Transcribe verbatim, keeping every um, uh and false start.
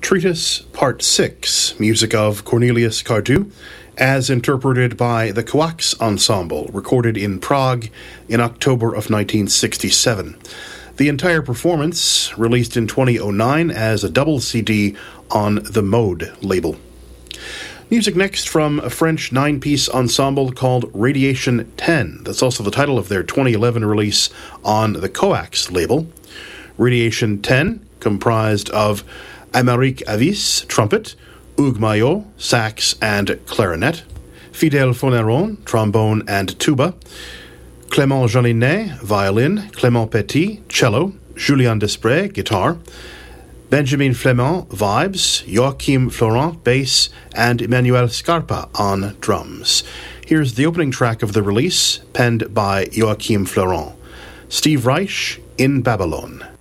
Treatise Part six, music of Cornelius Cardew, as interpreted by the Coax Ensemble, recorded in Prague in October of nineteen sixty-seven. The entire performance released in two thousand nine as a double C D on the Mode label. Music next from a French nine-piece ensemble called Radiation ten. That's also the title of their twenty eleven release on the Coax label. Radiation ten, comprised of Aymeric Avis, trumpet, Hugues Maillot, sax and clarinet, Fidèle Foneron, trombone and tuba, Clément Jolinet, violin, Clément Petit, cello, Julien Desprez, guitar, Benjamin Flemant, vibes, Joachim Florent, bass, and Emmanuel Scarpa on drums. Here's the opening track of the release, penned by Joachim Florent. Steve Reich, In Babylon.